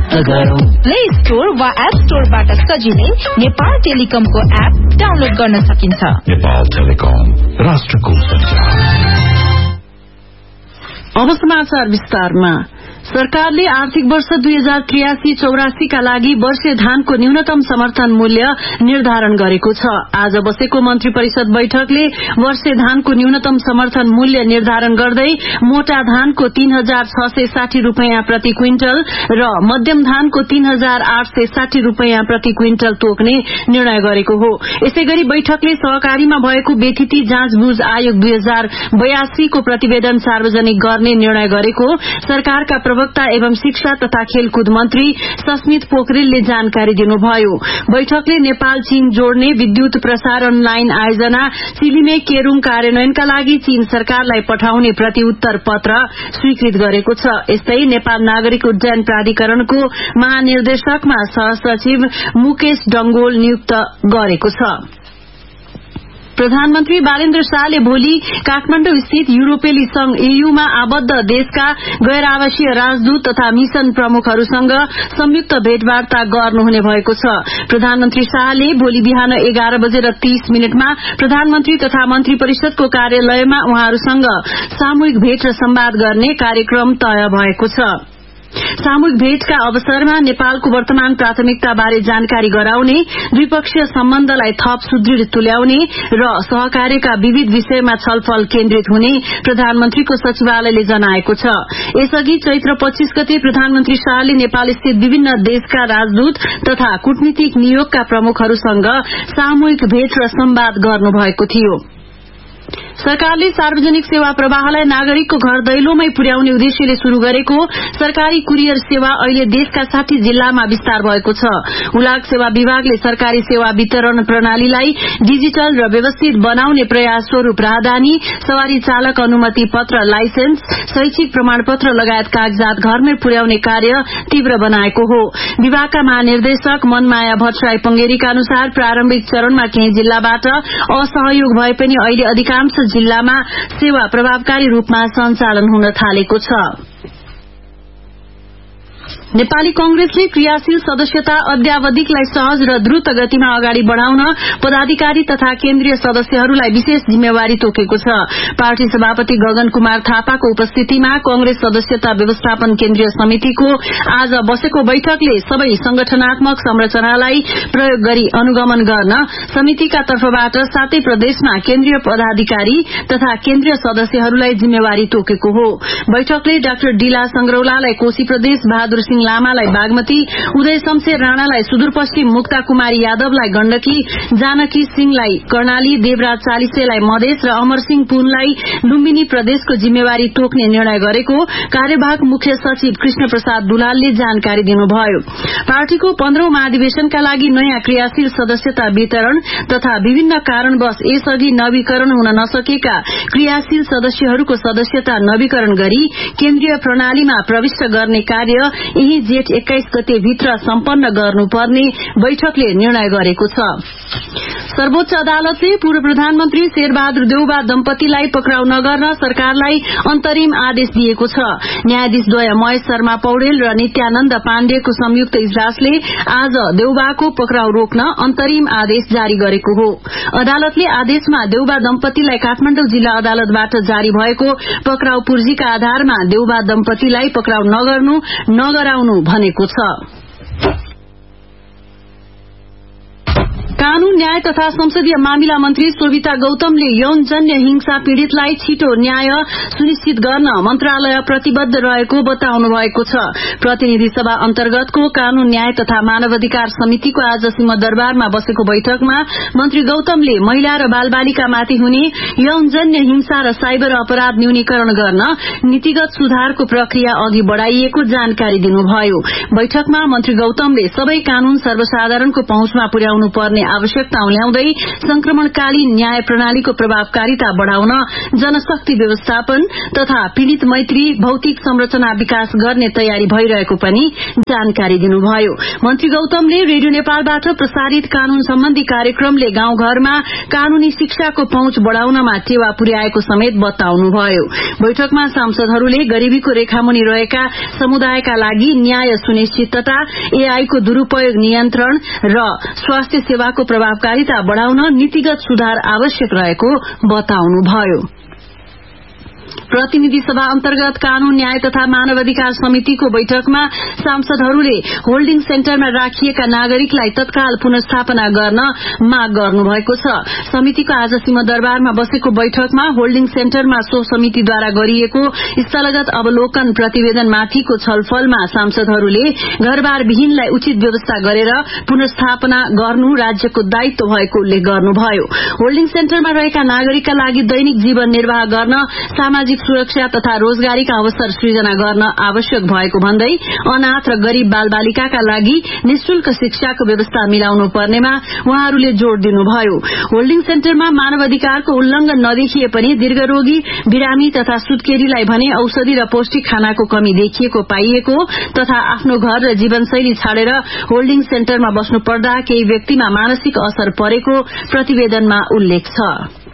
प्राप्त गरौं। Play store वा एप स्टोरबाट सजिलै नेपाल टेलिकमको एप डाउनलोड गर्न सकिन्छ। नेपाल टेलिकम, राष्ट्रको संचार। अब समाचार विस्तारमा। सरकारले आर्थिक वर्ष 2083-84 का लागि वर्षे धानको न्यूनतम समर्थन मूल्य निर्धारण गरेको छ। आज बसेको मन्त्री परिषद बैठकले वर्षे धानको न्यूनतम समर्थन मूल्य निर्धारण गर्दै मोटा धानको 3660 रूपैयाँ प्रति क्विन्टल र मध्यम धानको 3860 रूपैयाँ प्रति क्विन्टल तोक्ने निर्णय गरेको हो। यसैगरी बैठकले सहकारीमा भएको बेथिति जाँचबुझ आयोग 2082 को प्रतिवेदन सार्वजनिक गर्ने निर्णय गरेको सरकारका प्रवक्ता एवं शिक्षा तथा खेलकुद मन्त्री सस्मित पोखरेलले जानकारी दिनुभयो। बैठकले नेपाल चीन जोड्ने विद्युत प्रसारण लाइन आयोजना चिलिमे केरूङ कार्यान्वयनका लागि चीन सरकारलाई पठाउने प्रतिउत्तर पत्र स्वीकृत गरेको छ। यस्तै नेपाल नागरिक उड्डयन प्राधिकरणको महानिर्देशकमा सहसचिव मुकेश डंगोल नियुक्त गरेको छ। प्रधानमन्त्री बालेन्द्र शाहले भोलि काठमाण्डु स्थित युरोपेली संघ ईयूमा आबद्ध देशका गैर आवासीय राजदूत तथा मिशन प्रमुखहरूसँग संयुक्त भेटवार्ता गर्नुहुने भएको छ। प्रधानमन्त्री शाहले भोलि बिहान 11:30 प्रधानमन्त्री तथा मन्त्री परिषदको कार्यालयमा उहाँहरूसँग सामूहिक भेट र संवाद गर्ने कार्यक्रम तय भएको छ। सामूहिक भेटका अवसरमा नेपालको वर्तमान प्राथमिकता बारे जानकारी गराउने, द्विपक्षीय सम्बन्धलाई थप सुदृढ़ तुल्याउने र सहकार्यका विविध विषयमा छलफल केन्द्रित हुने प्रधानमन्त्रीको सचिवालयले जनाएको छ। यसअघि चैत्र 25 गते प्रधानमन्त्री शाहले नेपाल स्थित विभिन्न देशका राजदूत तथा कूटनीतिक नियोगका प्रमुखहरूसँग सामूहिक भेट र संवाद गर्नुभएको थियो। सरकारले सार्वजनिक सेवा प्रवाहलाई नागरिकको घर दैलोमै पुर्याउने उद्देश्यले शुरू गरेको सरकारी कुरियर सेवा अहिले देशका 60 जिल्लामा विस्तार भएको छ। उलाग सेवा विभागले सरकारी सेवा वितरण प्रणालीलाई डिजिटल र व्यवस्थित बनाउने प्रयास स्वरूप राहदानी, सवारी चालक अनुमति पत्र, लाइसेन्स, शैक्षिक प्रमाणपत्र लगायत कागजात घरमै पुर्याउने कार्य तीव्र बनाएको हो। विभागका महानिर्देशक मनमाया भट्टराई पंगेरीका अनुसार प्रारम्भिक चरणमा केही जिल्लाबाट असहयोग भए पनि अहिले अधिकांश जिल्लामा सेवा प्रभावकारी रूपमा सञ्चालन हुन थालेको छ। नेपाली कांग्रेसले क्रियाशील सदस्यता अद्यावधिकलाई सहज र द्रुत गतिमा अगाडि बढ़ाउन पदाधिकारी तथा केन्द्रीय सदस्यहरूलाई विशेष जिम्मेवारी तोकेको छ। पार्टी सभापति गगन कुमार थापाको उपस्थितिमा कांग्रेस सदस्यता व्यवस्थापन केन्द्रीय समितिको आज बसेको बैठकले सबै संगठनात्मक संरचनालाई प्रयोग गरी अनुगमन गर्न समितिका तर्फबाट 7 प्रदेशमा केन्द्रीय पदाधिकारी तथा केन्द्रीय सदस्यहरूलाई जिम्मेवारी तोकेको हो। बैठकले डाक्टर डीला संग्रौलालाई कोशी प्रदेश, बहादुर सिंह लामालाई बागमती, उदय शमशेर राणालाई सुदूरपश्चिम, मुक्ता कुमारी यादवलाई गण्डकी, जानकी सिंहलाई कर्णाली, देवराज चालिसेलाई मधेस र अमर सिंह पुनलाई लुम्बिनी प्रदेशको जिम्मेवारी तोक्ने निर्णय गरेको कार्यवाहक मुख्य सचिव कृष्ण प्रसाद दुलालले जानकारी दिनुभयो। पार्टीको 15औं महाधिवेशनका लागि नयाँ क्रियाशील सदस्यता वितरण तथा विभिन्न कारणवश यसअघि नवीकरण हुन नसकेका क्रियाशील सदस्यहरूको सदस्यता नवीकरण गरी केन्द्रीय प्रणालीमा प्रविष्ट गर्ने कार्य यही जेठ 21 गते भित्र सम्पन्न गर्नुपर्ने बैठकले निर्णय गरेको छ। सर्वोच्च अदालतले पूर्व प्रधानमन्त्री शेरबहादुर देउबा दम्पतिलाई पक्राउ नगर्न सरकारलाई अन्तरिम आदेश दिएको छ। न्यायाधीशद्वय महेश शर्मा पौडेल र नित्यानन्द पाण्डेको संयुक्त इजलासले आज देउबाको पक्राउ रोक्न अन्तरिम आदेश जारी गरेको हो। अदालतले आदेशमा देउबा दम्पतिलाई काठमाण्डु जिल्ला अदालतबाट जारी भएको पक्राउ पूर्जीका आधारमा देउबा दम्पतिलाई पक्राउ नगराउनु भनेको छ। कानून, न्याय तथा संसदीय मामिला मन्त्री शोभिता गौतमले यौनजन्य हिंसा पीड़ितलाई छिटो न्याय सुनिश्चित गर्न मन्त्रालय प्रतिबद्ध रहेको बताउनु भएको छ। प्रतिनिधि सभा अन्तर्गतको कानून, न्याय तथा मानवाधिकार समितिको आज सिंहदरबारमा बसेको बैठकमा मन्त्री गौतमले महिला र बालबालिकामाथि हुने यौनजन्य हिंसा र साइबर अपराध न्यूनीकरण गर्न नीतिगत सुधारको प्रक्रिया अघि बढ़ाइएको जानकारी दिनुभयो। बैठकमा मन्त्री गौतमले सबै कानून सर्वसाधारणको पहुँचमा पुर्याउनु पर्ने आवश्यकता सुझाव ल्याउँदै संक्रमणकालीन न्याय प्रणालीको प्रभावकारिता बढ़ाउन जनशक्ति व्यवस्थापन तथा पीड़ित मैत्री भौतिक संरचना विकास गर्ने तयारी भइरहेको पनि जानकारी दिनुभयो। मन्त्री गौतमले रेडियो नेपालबाट प्रसारित कानून सम्बन्धी कार्यक्रमले गाउँघरमा कानूनी शिक्षाको पहुँच बढ़ाउनमा टेवा पुर्याएको समेत बताउनुभयो। बैठकमा सांसदहरूले गरीबीको रेखामुनि रहेका समुदायका लागि न्याय सुनिश्चितता, एआई को दुरूपयोग नियन्त्रण र स्वास्थ्य सेवाको प्रभावकारिता बढ़ाउन नीतिगत सुधार आवश्यक रहेको बताउनुभयो। प्रतिनिधि सभा अन्तर्गत कानून न्याय तथा मानव अधिकार समितिको बैठकमा सांसदहरूले होल्डिङ सेन्टरमा राखिएका नागरिकलाई तत्काल पुनर्स्थापना गर्न माग गर्नुभएको छ। समितिको आज सिंहदरबारमा बसेको बैठकमा होल्डिङ सेन्टरमा सो समितिद्वारा गरिएको स्थलगत अवलोकन प्रतिवेदनमाथिको छलफलमा सांसदहरूले घरबार विहीनलाई उचित व्यवस्था गरेर पुनर्स्थापना गर्नु राज्यको दायित्व भएको उल्लेख गर्नुभयो। होल्डिङ सेन्टरमा रहेका नागरिकका लागि दैनिक जीवन निर्वाह गर्न सामाजिक सुरक्षा तथा रोजगारीका अवसर सृजना गर्न आवश्यक भएको भन्दै अनाथ र गरीब बालबालिकाका लागि निशुल्क शिक्षाको व्यवस्था मिलाउनु पर्नेमा उहाँहरूले जोड़ दिनुभयो। होल्डिङ सेन्टरमा मानव अधिकारको उल्लंघन नदेखिए पनि दीर्घरोगी, बिरामी तथा सुत्केरीलाई भने औषधि र पौष्टिक खानाको कमी देखिएको पाइएको तथा आफ्नो घर र जीवनशैली छाडेर होल्डिङ सेन्टरमा बस्नु पर्दा केही व्यक्तिमा मानसिक असर परेको प्रतिवेदनमा उल्लेख छ।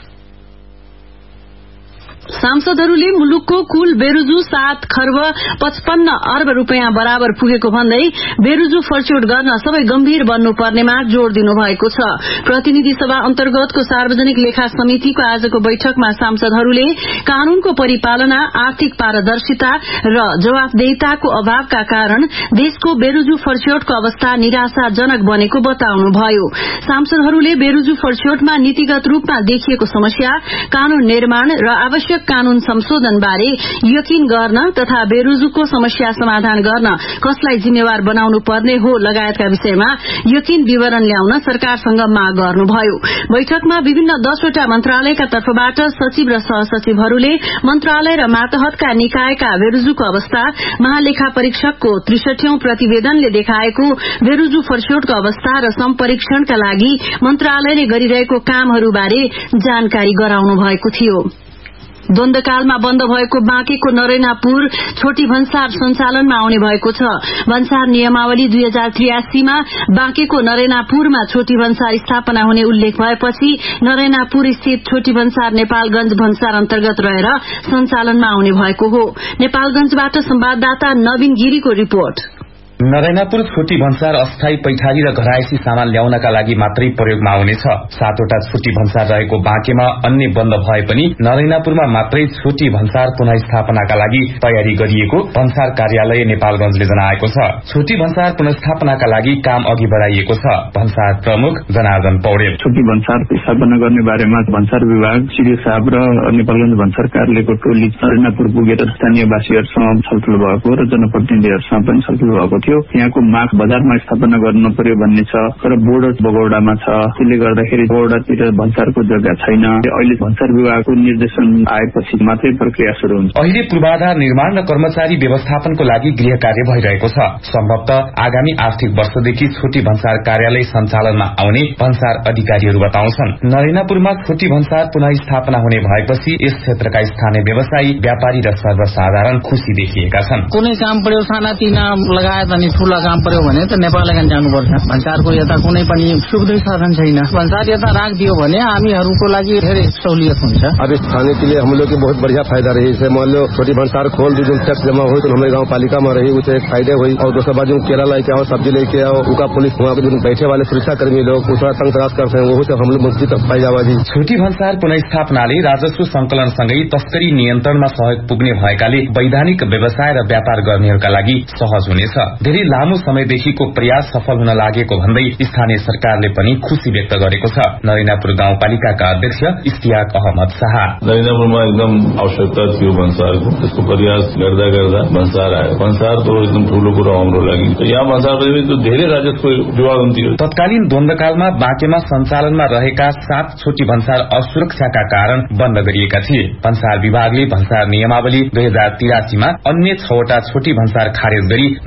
सांसदहरूले मुलुकको कुल बेरुजु 7 खर्ब 55 अर्ब रूपियाँ बराबर पुगेको भन्दै बेरुजु फर्च्योट गर्न सबै गम्भीर बन्नुपर्नेमा जोड़ दिनुभएको छ। प्रतिनिधि सभा अन्तर्गतको सार्वजनिक लेखा समितिको आजको बैठकमा सांसदहरूले कानूनको परिपालना, आर्थिक पारदर्शिता र जवाफदेहिताको अभावका कारण देशको बेरुजु फर्च्योटको अवस्था निराशाजनक बनेको बताउनुभयो। सांसदहरूले बेरुजु फर्च्योटमा नीतिगत रूपमा देखिएको समस्या, कानून निर्माण र आवश्यक कानून संशोधन बारे यकिन गर्न तथा बेरुजुको समस्या समाधान गर्न कसलाई जिम्मेवार बनाउनु पर्ने हो लगायतका विषयमा यकिन विवरण ल्याउन सरकारसँग माग गर्नुभयो। बैठकमा विभिन्न 10 वटा मन्त्रालयका तर्फबाट सचिव र सहसचिवहरूले मन्त्रालय र मातहतका निकायका बेरुजुको अवस्था, महालेखा परीक्षकको 63औं प्रतिवेदनले देखाएको बेरुजु फर्च्योटको अवस्था र सम्परीक्षणका लागि मन्त्रालयले गरिरहेको कामहरूबारे जानकारी गराउनु भएको थियो। द्वन्द्वकालमा बन्द भएको बाँकेको नरैनापुर छोटी भन्सार सञ्चालनमा आउने भएको छ। भन्सार नियमावली 2083 मा बाँकेको नरैनापुरमा छोटी भन्सार स्थापना हुने उल्लेख भएपछि नरैनापुर स्थित छोटी भन्सार नेपालगंज भन्सार अन्तर्गत रहेर सञ्चालनमा आउने भएको हो। नेपालगंजबाट संवाददाता नवीन गिरीको रिपोर्ट। नरैनापुर छोटी भन्सार अस्थायी पैठारी र घरायसी सामान ल्याउनका लागि मात्रै प्रयोगमा आउनेछ। 7 वटा छोटी भन्सार रहेको बाँकेमा अन्य बन्द भए पनि नरैनापुरमा मात्रै छोटी भन्सार पुनः स्थापनाका लागि तयारी गरिएको भन्सार कार्यालय नेपालगंजले जनाएको छ। छोटी भन्सार पुनर्स्थापनाका लागि काम अघि बढाइएको छ। भन्सार प्रमुख जनार्दन पौडेल छोटी भन्सार स्थापना गर्ने बारेमा भन्सार विभाग, सिडिओ साहब र नेपालगंज भन्सार कार्यालयको टोली नरैनापुर पुगेर स्थानीयवासीहरूसँग छलफल भएको र जनप्रतिनिधिहरूसँग पनि छलफल भएको थियो। यहाँको माग बजारमा स्थापना गर्न पर्यो भन्ने छ, तर बोर्डर बगौडामा छ। त्यसले गर्दाखेरि बगौडातिर भन्सारको जग्गा छैन। अहिले भन्सार विभागको निर्देशन आएपछि मात्रै प्रक्रिया शुरू हुन्छ। अहिले पूर्वाधार निर्माण र कर्मचारी व्यवस्थापनको लागि गृह कार्य भइरहेको छ। सम्भवतः आगामी आर्थिक वर्षदेखि छोटी भन्सार कार्यालय सञ्चालनमा आउने भन्सार अधिकारीहरू बताउँछन्। नरैनापुरमा छोटी भन्सार पुनः स्थापना हुने भएपछि यस क्षेत्रका स्थानीय व्यवसायी, व्यापारी र सर्वसाधारण खुशी देखिएका छन्। कुनै काम पर्यो सानातिना लगायत अनि ठूला काम पर्यो भने त नेपालगञ्ज जानुपर्छ। भन्सारको यता कुनै पनि सुविधा साधन छैन। भन्सार यता राखिदियो भने हामीहरूको लागि धेरै सहुलियत हुन्छ। अब इस खाने के लिए हम लोग की बहुत बढ़िया फायदा रही है। मान लो छोटी भन्सार खोल दी, जो टैक्स जमा हुई तो हमारे गाँव पालिका में रही, उसे फायदे हुई। और दूसरा बात जो केला लेके आओ, सब्जी लेके आओ, उनका पुलिस वहाँ पे जो बैठे वाले सुरक्षा कर्मी लोग दूसरा तंग तराश करते हैं, वो सब हम लोग मुक्ति तक पाई जावा जी। छोटी भन्सार पुनः स्थापनाले राजस्व संकलन सँगै तस्करी नियन्त्रणमा सहयोग पुग्ने भएकाले वैधानिक व्यवसाय र व्यापार गर्नेहरूका लागि सहज हुनेछ। धेरै लामो समयदेखिको प्रयास सफल हुन लागेको भन्दै स्थानीय सरकारले पनि खुशी व्यक्त गरेको छ। नरैनापुर गाउँपालिकाका अध्यक्ष इस्तियाक अहमद शाह नरैनापुरमा एकदम आवश्यकता थियो भन्सारको, त्यसको प्रयास गर्दा गर्दा भन्सार आयो। भन्सार त एकदम ठूलो कुरो हाम्रो लागि। यहाँ भन्सारपछि धेरै राजस्वको विवाद हुन्थ्यो। तत्कालीन द्वन्द्वकालमा बाँकेमा सञ्चालनमा रहेका 7 छोटी भन्सार असुरक्षाका कारण बन्द गरिएका थिए। भन्सार विभागले भन्सार नियमावली 2083 मा अन्य 6 वटा छोटी भन्सार खारेज गरी नरैनापुर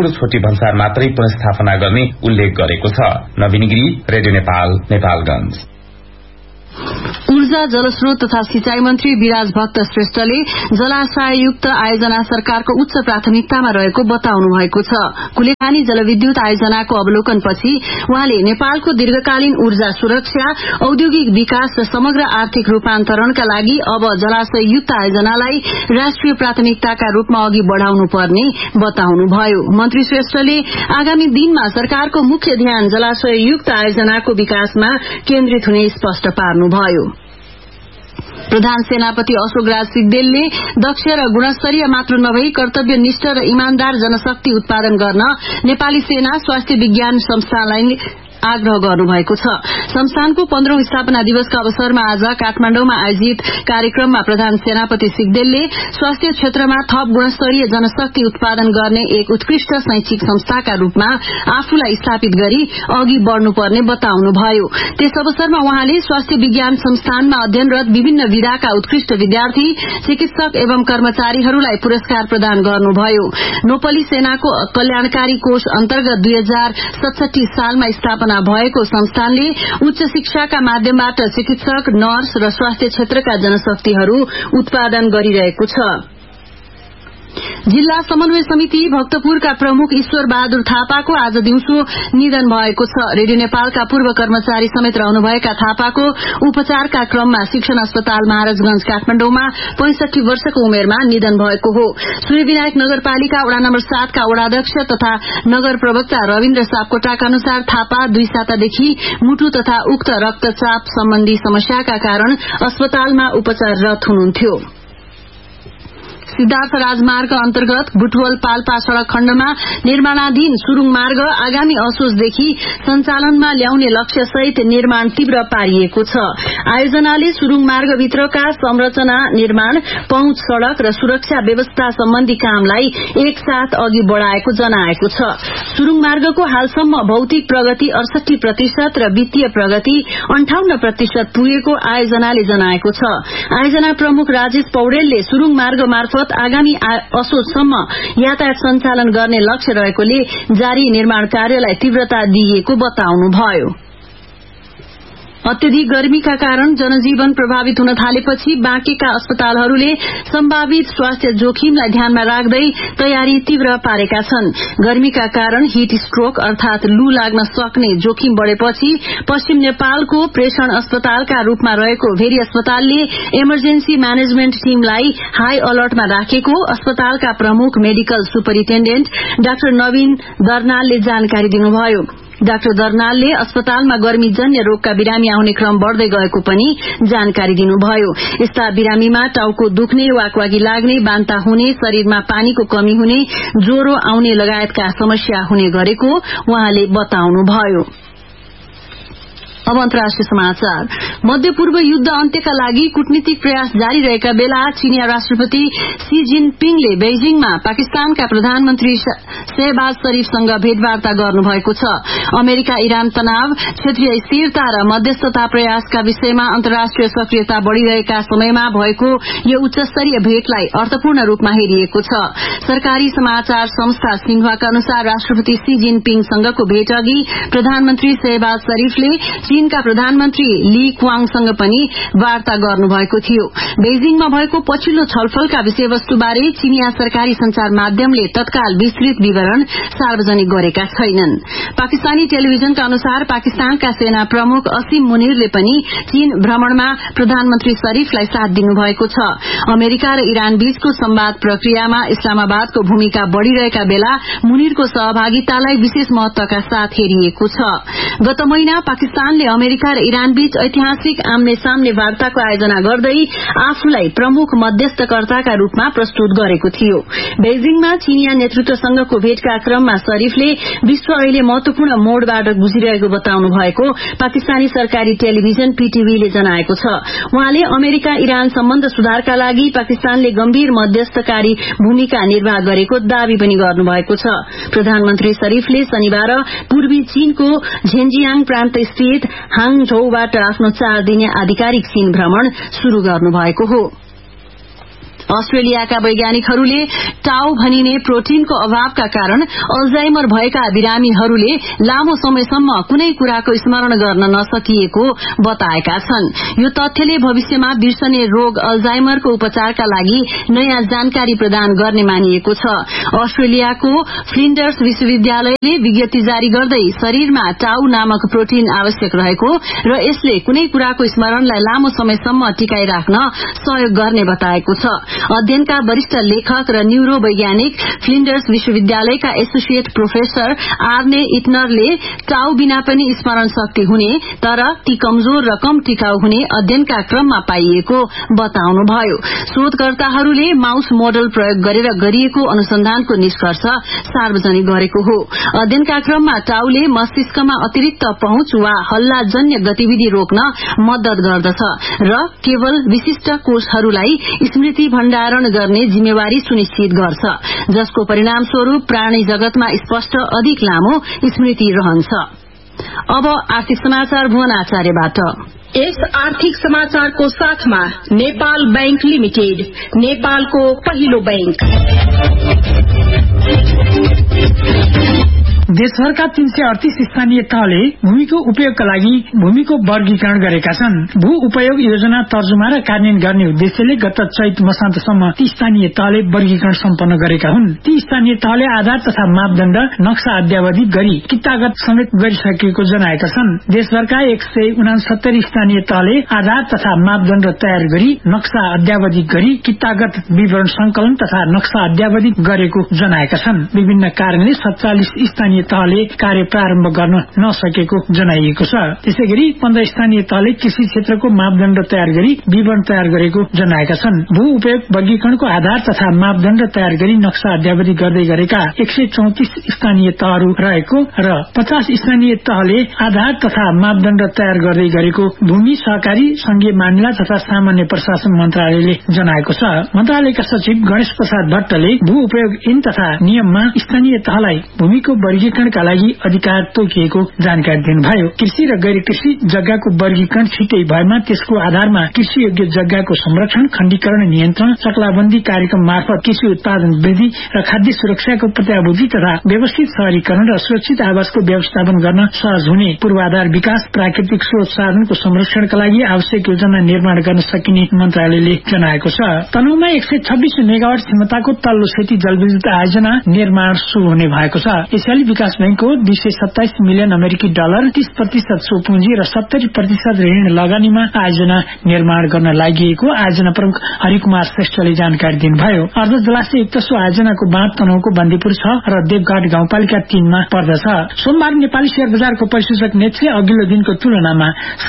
नरैनापुर छोटी भन्सार मात्रै पुनर्स्थापना गर्ने उल्लेख गरेको छ। नवीन गिरी, रेडियो नेपाल, नेपालगंज। ऊर्जा, जलस्रोत तथा सिंचाई मन्त्री विराज भक्त श्रेष्ठले जलाशययुक्त आयोजना सरकारको उच्च प्राथमिकतामा रहेको बताउनु भएको छ। कुलेखानी जलविद्युत आयोजनाको अवलोकनपछि उहाँले नेपालको दीर्घकालीन ऊर्जा सुरक्षा, औद्योगिक विकास र समग्र आर्थिक रूपान्तरणका लागि अब जलाशययुक्त आयोजनालाई राष्ट्रिय प्राथमिकताका रूपमा अघि बढ़ाउनु पर्ने बताउनुभयो। मन्त्री श्रेष्ठले आगामी दिनमा सरकारको मुख्य ध्यान जलाशययुक्त आयोजनाको विकासमा केन्द्रित हुने स्पष्ट पार्नुभयो। प्रधान सेनापति अशोकराज सिग्देलले दक्ष र गुणस्तरीय मात्र नभई कर्तव्यनिष्ठ र इमानदार जनशक्ति उत्पादन गर्न नेपाली सेना स्वास्थ्य विज्ञान संस्थानलाई आग्रह गर्नुभएको छ। संस्थानको 15औं स्थापना दिवसका अवसरमा आज काठमाण्डुमा आयोजित कार्यक्रममा प्रधान सेनापति सिग्देलले स्वास्थ्य क्षेत्रमा थप गुणस्तरीय जनशक्ति उत्पादन गर्ने एक उत्कृष्ट शैक्षिक संस्थाका रूपमा आफूलाई स्थापित गरी अघि बढ़नुपर्ने बताउनुभयो। त्यस अवसरमा उहाँले स्वास्थ्य विज्ञान संस्थानमा अध्ययनरत विभिन्न विधाका उत्कृष्ट विद्यार्थी, चिकित्सक एवं कर्मचारीहरूलाई पुरस्कार प्रदान गर्नुभयो। नोपली सेनाको कल्याणकारी कोष अन्तर्गत 2067 सालमा स्थापना भएको संस्थानले उच्च शिक्षाका माध्यमबाट चिकित्सक, नर्स र स्वास्थ्य क्षेत्रका जनशक्तिहरू उत्पादन गरिरहेको छ। जिल्ला समन्वय समिति भक्तपुरका प्रमुख ईश्वर बहादुर थापाको आज दिउँसो निधन भएको छ। रेडियो नेपालका पूर्व कर्मचारी समेत रहनुभएका थापाको उपचारका क्रममा शिक्षण अस्पताल महाराजगंज काठमाण्डुमा 65 वर्षको उमेरमा निधन भएको हो। सूर्यविनायक नगरपालिका वडा नम्बर 7 का वडाध्यक्ष तथा नगर प्रवक्ता रविन्द्र सापकोटाका अनुसार थापा 2 सातादेखि मुटु तथा उक्त रक्तचाप सम्बन्धी समस्याका कारण अस्पतालमा उपचाररत हुनुहुन्थ्यो। सिद्धार्थ राजमार्ग अन्तर्गत बुटवल पाल्पा सड़क खण्डमा निर्माणाधीन सुरुङ मार्ग आगामी असोजदेखि सञ्चालनमा ल्याउने लक्ष्य सहित निर्माण तीव्र पारिएको छ। आयोजनाले सुरुङ मार्गभित्रका संरचना निर्माण, पहुँच सड़क र सुरक्षा व्यवस्था सम्बन्धी कामलाई एकसाथ अघि बढ़ाएको जनाएको छ। सुरुङ मार्गको हालसम्म भौतिक प्रगति 68% र वित्तीय प्रगति 58% पुगेको आयोजनाले जनाएको छ। आयोजना प्रमुख राजेश पौडेलले सुरुङ मार्ग मार्फत आगामी असोजसम्म यातायात सञ्चालन गर्ने लक्ष्य रहेकोले जारी निर्माण कार्यलाई तीव्रता दिइएको बताउनुभयो। अत्यधिक गर्मीका कारण जनजीवन प्रभावित हुन थालेपछि बाँकेका अस्पतालहरूले सम्भावित स्वास्थ्य जोखिमलाई ध्यानमा राख्दै तयारी तीव्र पारेका छन्। गर्मीका कारण हिट स्ट्रोक अर्थात लू लाग्न सक्ने जोखिम बढ़ेपछि पश्चिम नेपालको प्रेषण अस्पतालका रूपमा रहेको भेरी अस्पतालले इमर्जेन्सी म्यानेजमेन्ट टीमलाई हाई अलर्टमा राखेको अस्पतालका प्रमुख मेडिकल सुपरिन्टेण्डेन्ट डाक्टर नवीन दर्नालले जानकारी दिनुभयो। डाक्टर दर्नालले अस्पतालमा गर्मीजन्य रोगका बिरामी आउने क्रम बढ़दै गएको पनि जानकारी दिनुभयो। यस्ता बिरामीमा टाउको दुख्ने, वाकवाकी लाग्ने, बान्ता हुने, शरीरमा पानीको कमी हुने, ज्वरो आउने लगायतका समस्या हुने गरेको उहाँले बताउनुभयो। अब अन्तर्राष्ट्रिय समाचार। मध्य पूर्व युद्ध अन्त्यका लागि कूटनीतिक प्रयास जारी रहेका बेला चीनिया राष्ट्रपति शी जिनपिङले बेजिङमा पाकिस्तानका प्रधानमन्त्री शहबाज शरीफसँग भेटवार्ता गर्नुभएको छ। अमेरिका इरान तनाव, क्षेत्रीय स्थिरता र मध्यस्थता प्रयासका विषयमा अन्तर्राष्ट्रिय सक्रियता बढ़िरहेका समयमा भएको यो उच्चस्तरीय भेटलाई अर्थपूर्ण रूपमा हेरिएको छ। सरकारी समाचार संस्था सिन्हुआका अनुसार राष्ट्रपति शी जिनपिङसँगको भेट अघि प्रधानमन्त्री शहबाज शरीफले चीनका प्रधानमन्त्री ली क्वाङसँग पनि वार्ता गर्नुभएको थियो। बेजिङमा भएको पछिल्लो छलफलका विषयवस्तुबारे चीनिया सरकारी संचार माध्यमले तत्काल विस्तृत विवरण सार्वजनिक गरेका छैनन्। पाकिस्तानी टेलिभिजनका अनुसार पाकिस्तानका सेना प्रमुख असीम मुनिरले पनि चीन भ्रमणमा प्रधानमन्त्री शरीफलाई साथ दिनुभएको छ। अमेरिका र इरान बीचको संवाद प्रक्रियामा इस्लामाबादको भूमिका बढ़िरहेका बेला मुनिरको सहभागितालाई विशेष महत्वका साथ हेरिएको छ। गत महिना पाकिस्तानले अमेरिका र इरान बीच ऐतिहासिक आम्ने सामने वार्ताको आयोजना गर्दै आफूलाई प्रमुख मध्यस्थकर्ताका रूपमा प्रस्तुत गरेको थियो। बेजिङमा चीनिया नेतृत्वसँगको भेटका क्रममा शरीफले विश्व अहिले महत्वपूर्ण मोडबाट गुजिरहेको बताउनु भएको पाकिस्तानी सरकारी टेलिभिजन पीटीवीले जनाएको छ। उहाँले अमेरिका इरान सम्बन्ध सुधारका लागि पाकिस्तानले गम्भीर मध्यस्थकारी भूमिका निर्वाह गरेको दावी पनि गर्नुभएको छ। प्रधानमन्त्री शरीफले शनिबार पूर्वी चीनको झेन्जियाङ प्रान्त स्थित हाङझौबाट आफ्नो 4 दिने आधिकारिक चीन भ्रमण शुरू गर्नुभएको हो। अस्ट्रेलियाका वैज्ञानिकहरूले टाउ भनिने प्रोटिनको अभावका कारण अल्जाइमर भएका बिरामीहरूले लामो समयसम्म कुनै कुराको स्मरण गर्न नसकिएको बताएका छन्। यो तथ्यले भविष्यमा बिर्सने रोग अल्जाइमरको उपचारका लागि नयाँ जानकारी प्रदान गर्ने मानिएको छ। अस्ट्रेलियाको फ्लिन्डर्स विश्वविद्यालयले विज्ञप्ति जारी गर्दै शरीरमा टाउ नामक प्रोटिन आवश्यक रहेको र यसले कुनै कुराको स्मरणलाई लामो समयसम्म टिकाइ राख्न सहयोग गर्ने बताएको छ। अध्ययनका वरिष्ठ लेखक र न्यूरो वैज्ञानिक फ्लिन्डर्स विश्वविद्यालयका एसोसिएट प्रोफेसर आर्ने इटनरले टाउ बिना पनि स्मरण शक्ति हुने तर ती कमजोर र कम टिकाउ हुने अध्ययनका क्रममा पाइएको बताउनुभयो। शोधकर्ताहरूले माउस मोडल प्रयोग गरेर गरिएको अनुसन्धानको निष्कर्ष सार्वजनिक गरेको हो। अध्ययनका क्रममा टाउले मस्तिष्कमा अतिरिक्त पहुँच वा हल्लाजन्य गतिविधि रोक्न मद्दत गर्दछ र केवल विशिष्ट कोषहरूलाई स्मृति भण्डारण गर्ने जिम्मेवारी सुनिश्चित गर्छ, जसको परिणामस्वरूप प्राणी जगतमा स्पष्ट अधिक लामो स्मृति रहन्छ। अब आर्थिक समाचार भुवन आचार्यबाट। यस आर्थिक समाचारको साथमा नेपाल बैंक लिमिटेड, नेपालको पहिलो बैंक। देशभरका 338 स्थानीय तहले भूमिको उपयोगका लागि भूमिको वर्गीकरण गरेका छन्। भू उपयोग योजना तर्जुमा र कार्यान्वयन गर्ने उद्देश्यले गत चैत मसान्तसम्म ती स्थानीय तहले वर्गीकरण सम्पन्न गरेका हुन्। ती स्थानीय तहले आधार तथा मापदण्ड नक्सा अद्यावधिक गरी कितागत समेत गरिसकेको जनाएका छन्। देशभरका 169 स्थानीय तहले आधार तथा मापदण्ड तयार गरी नक्सा अद्यावधिक गरी कितागत विवरण संकलन तथा नक्सा अद्यावधिक गरेको जनाएका छन्। विभिन्न कारणले 47 स्थानीय तहले कार्य प्रारम्भ गर्न नसकेको जनाइएको छ। त्यसैगरी 15 स्थानीय तहले कृषि क्षेत्रको मापदण्ड तयार गरी विवरण तयार गरेको जनाएका छन्। भू उपयोग वर्गीकरणको आधार तथा मापदण्ड तयार गरी नक्सा अद्यावधिक गर्दै गरेका 134 स्थानीय तहहरू रहेको र 50 स्थानीय तहले आधार तथा मापदण्ड तयार गर्दै गरेको भूमि सहकारी संघीय मामिला तथा सामान्य प्रशासन मन्त्रालयले जनाएको छ। मन्त्रालयका सचिव गणेश प्रसाद भट्टले भू उपयोग ऐन तथा नियममा स्थानीय तहलाई भूमिको वर्गीकरणका लागि अधिकार तोकिएको जानकारी दिनुभयो। कृषि र गैर कृषि जग्गाको वर्गीकरण छिटै भएमा त्यसको आधारमा कृषि योग्य जग्गाको संरक्षण, खण्डीकरण, नियन्त्रण, चक्लाबन्दी कार्यक्रम मार्फत कृषि उत्पादन वृद्धि र खाद्य सुरक्षाको प्रत्याभूति तथा व्यवस्थित शहरीकरण र सुरक्षित आवासको व्यवस्थापन गर्न सहज हुने, पूर्वाधार विकास, प्राकृतिक स्रोत साधनको संरक्षणका लागि आवश्यक योजना निर्माण गर्न सकिने मन्त्रालयले जनाएको छ। तनहुमा 126 मेगावाट क्षमताको तल्लो सेती जलविद्युत आयोजना निर्माण शुरू हुने भएको छ। यसैले विकास बैंकको 227 मिलियन अमेरिकी डलर 30% सोपुँजी र 70% ऋण लगानीमा आयोजना निर्माण गर्न लागि आयोजना प्रमुख हरिकुमार श्रेष्ठले जानकारी दिनुभयो। अर्ध जलाशययुक्त सो आयोजनाको बाँध तनहुको बन्दीपुर 6 र देवघाट गाउँपालिका 3 मा पर्दछ। सोमबार नेपाली शेयर बजारको परिसूचक नेप्से अघिल्लो दिनको तुलनामा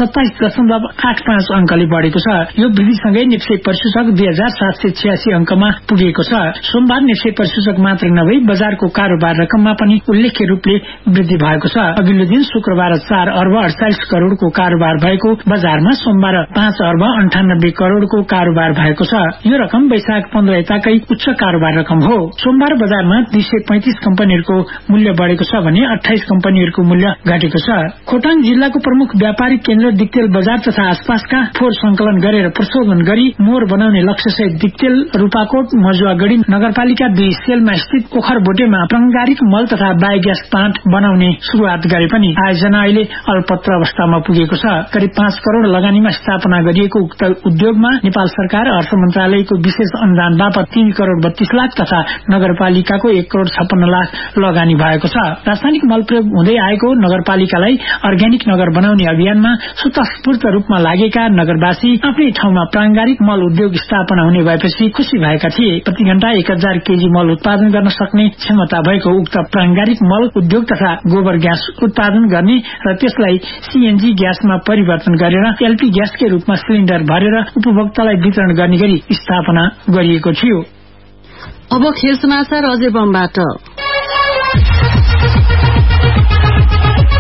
27.85 अंकले बढेको छ। यो वृद्धिसँगै नेप्से परिसूचक 2786 अंकमा पुगेको छ। सोमबार नेप्से परिसूचक मात्र नभई बजारको कारोबार रकममा पनि उल्लेख्य रूपले वृद्धि भएको छ। अघिल्लो दिन शुक्रबार 4 अर्ब 48 करोड़को कारोबार भएको बजारमा सोमबार 5 अर्ब 98 करोड़को कारोबार भएको छ। यो रकम वैशाख 15 यताकै उच्च कारोबार रकम हो। सोमबार बजारमा 235 कम्पनीहरूको मूल्य बढेको छ भने 28 कम्पनीहरूको मूल्य घटेको छ। खोटाङ जिल्लाको प्रमुख व्यापारिक केन्द्र दिक्तेल बजार तथा आसपासका फोहोर संकलन गरेर प्रशोधन गरी मोहर बनाउने लक्ष्यसहित दिक्तेल, रूपाकोट, मजुवागढ़ी नगरपालिका 2 सेलमा स्थित ओखरबोटेमा प्रांगारिक मल तथा बायोग्यास प्लान्ट बनाउने शुरूआत गरे पनि आयोजना अहिले अल्पत्र अवस्थामा पुगेको छ। करिब 5 करोड़ लगानीमा स्थापना गरिएको उक्त उद्योगमा नेपाल सरकार अर्थ मन्त्रालयको विशेष अनुदान बापत 3 करोड़ 32 लाख तथा नगरपालिकाको 1 करोड़ 56 लाख लगानी भएको छ। रासायनिक मल प्रयोग हुँदै आएको नगरपालिकालाई अर्ग्यानिक नगर बनाउने अभियानमा स्वतस्फूर्त रूपमा लागेका नगरवासी आफ्नै ठाउँमा प्रांगारिक मल उद्योग स्थापना हुने भएपछि खुशी भएका थिए। प्रति घण्टा 1000 केजी मल उत्पादन गर्न सक्ने क्षमता भएको उक्त प्रांगारिक मल उद्योग तथा गोबर ग्यास उत्पादन गर्ने र त्यसलाई सीएनजी ग्यासमा परिवर्तन गरेर एलपी ग्यासकै रूपमा सिलिण्डर भरेर उपभोक्तालाई वितरण गर्ने गरी स्थापना गरिएको थियो। अब खेल समाचार अजय बमबाट।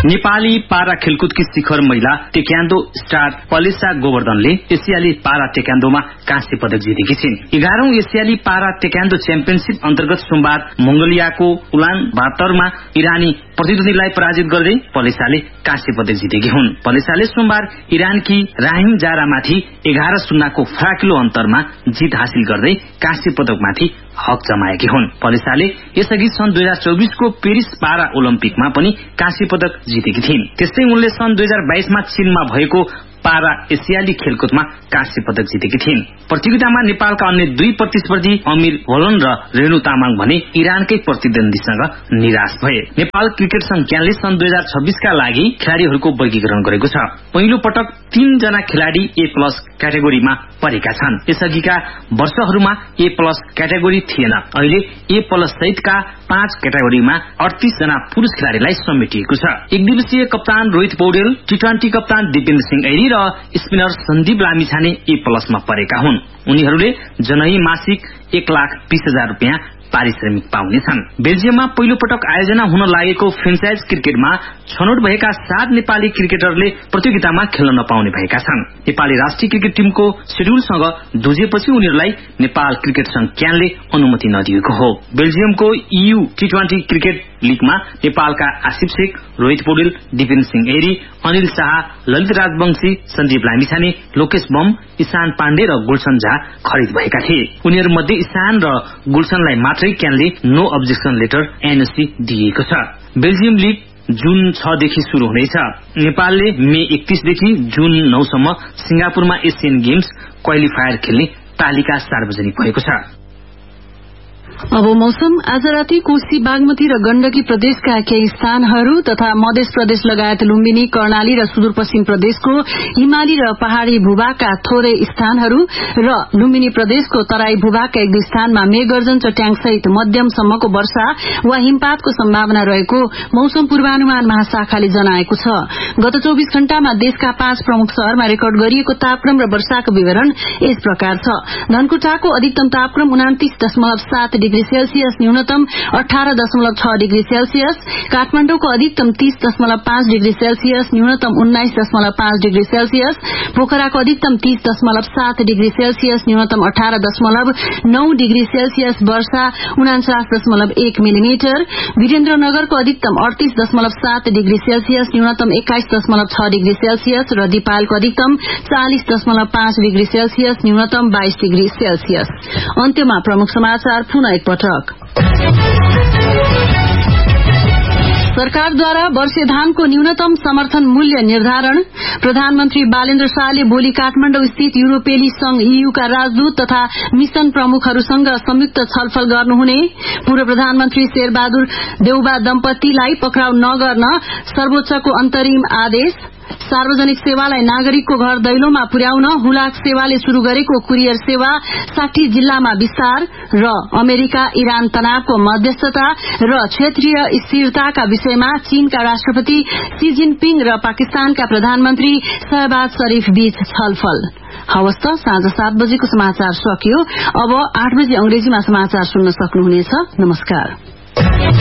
नेपाली पारा खेलकुदकी शिखर महिला टेक्यान्डो स्टार पलेसा गोवर्धनले एसियाली पारा टेक्यान्डोमा काँस्य पदक जितेकी छिन्। 11औं एसियाली पारा टेक्यान्डो च्याम्पियनशीप अन्तर्गत सोमबार मंगोलियाको उलान बातरमा इरानी प्रतिद्वन्दीलाई पराजित गर्दै पलेसाले काँस्य पदक जितेकी हुन्। पलेसाले सोमबार इरानकी राहिम जारामाथि 11-0 को फराकिलो अन्तरमा जित हासिल गर्दै काँस्य पदकमाथि हक जमाएकी हुन्। पलेसाले यसअघि सन् 2024 को पेरिस पारा ओलम्पिकमा पनि काँस्य पदक जितेकी थिइन्। त्यस्तै उनले सन् 2022 मा चीनमा भएको पारा एसियाली खेलकुदमा काँस्य पदक जितेकी थिइन्। प्रतियोगितामा नेपालका अन्य 2 प्रतिस्पर्धी अमीर भोलन र रेणु तामाङ भने इरानकै प्रतिद्वन्दीसँग निराश भए। नेपाल क्रिकेट संघ क्यानले सन् 2026 का लागि खेलाड़ीहरूको वर्गीकरण गरेको छ। पहिलो पटक 3 जना खेलाड़ी A+ क्याटेगोरीमा परेका छन्। यसअघिका वर्षहरूमा A+ क्याटेगोरी थिएन। अहिले A+ सहितका 5 क्याटेगोरीमा 38 जना पुरुष खेलाड़ीलाई समेटिएको छ। एक दिवसीय कप्तान रोहित पौडेल, T20 कप्तान दिपेन्द्र सिंह ऐरी र स्पिनर सन्दीप लामिछाने A+ मा परेका हुन्। उनीहरूले जनही मासिक 1,20,000 रुपियाँ पारिश्रमिक पाउनेछन्। बेल्जियममा पहिलो पटक आयोजना हुन लागेको फ्रेन्चाइज क्रिकेटमा छनौट भएका 7 नेपाली क्रिकेटरले प्रतियोगितामा खेल्न नपाउने भएका छन्। नेपाली राष्ट्रिय क्रिकेट टिमको शेड्यूलसँग जुझेपछि उनीहरूलाई नेपाल क्रिकेट संघ क्यानले अनुमति नदिएको हो। बेल्जियमको EU T20 क्रिकेट लीगमा नेपालका आसिफ शेख, रोहित पौडेल, दिपेन्द्र सिंह ऐरी, अनिल शाह, ललित राजवंशी, सन्दीप लामिछाने, लोकेश बम, ईशान पाण्डे र गुलशन झा खरिद भएका थिए। उनीहरूमध्ये ईशान र गुलशनलाई मात्रै क्यानले नो अब्जेक्सन लेटर NOC दिएको छ। बेल्जियम लीग जून 6 देखि शुरू हुनेछ। नेपालले मे 31 देखि जून 9 सम्म सिंगापुरमा एशियन गेम्स क्वालिफायर खेल्ने तालिका सार्वजनिक भएको छ। अब मौसम। आज राति कोशी, बागमती र गण्डकी प्रदेशका केही स्थानहरू तथा मध्य प्रदेश लगायत लुम्बिनी, कर्णाली र सुदूरपश्चिम प्रदेशको हिमाली र पहाड़ी भूभागका थोरै स्थानहरू र लुम्बिनी प्रदेशको तराई भूभागका 1-2 स्थानमा मेघगर्जन, चट्याङ सहित मध्यमसम्मको वर्षा वा हिमपातको सम्भावना रहेको मौसम पूर्वानुमान महाशाखाले जनाएको छ। गत 24 घण्टामा देशका 5 प्रमुख शहरमा रेकर्ड गरिएको तापक्रम र वर्षाको विवरण यस प्रकार छ। धनकुटाको अधिकतम तापक्रम 29.7 डिग्री सेल्सियस, न्यूनतम 18.6 डिग्री सेल्सियस, काठमाडौँको अधिकतम 30.5 डिग्री सेल्सियस, न्यूनतम 19.5 डिग्री सेल्सियस, पोखराको अधिकतम 30.7 डिग्री सेल्सियस, न्यूनतम 18.9 डिग्री सेल्सियस, वर्षा 49.1 मिलिमिटर, वीरेन्द्रनगरको अधिकतम 38.7 डिग्री सेल्सियस, न्यूनतम 21.6 डिग्री सेल्सियस र दिपालको अधिकतम 40.5 डिग्री सेल्सियस, न्यूनतम 22 डिग्री सेल्सियस। अन्त्यमा प्रमुख समाचार पुनः एकपटक। सरकारद्वारा वर्षे धानको न्यूनतम समर्थन मूल्य निर्धारण। प्रधानमन्त्री बालेन्द्र शाहले भोलि काठमाडौँ स्थित युरोपेली संघ EU का राजदूत तथा मिशन प्रमुखहरूसँग संयुक्त छलफल गर्नुहुने। पूर्व प्रधानमन्त्री शेरबहादुर देउबा दम्पतिलाई पक्राउ नगर्न सर्वोच्चको अन्तरिम आदेश। सार्वजनिक सेवालाई नागरिकको घर दैलोमा पुर्याउन हुलाक सेवाले शुरू गरेको कुरियर सेवा 60 जिल्लामा विस्तार। र अमेरिका इरान तनावको मध्यस्थता र क्षेत्रीय स्थिरताका विषयमा चीनका राष्ट्रपति शी जिनपिङ र पाकिस्तानका प्रधानमन्त्री शहबाज शरीफ बीच छलफल। हवस् त, साँझ 7 बजेको समाचार सकियो। अब 8 बजे अंग्रेजीमा समाचार सुन्न सक्नुहुनेछ। नमस्कार।